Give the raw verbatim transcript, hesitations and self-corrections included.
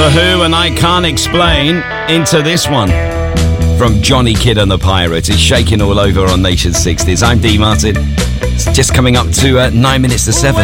The Who and I Can't Explain into this one from Johnny Kidd and the Pirates. It's shaking all over on Nation sixties. I'm Dee Martin. It's just coming up to uh, nine minutes to seven.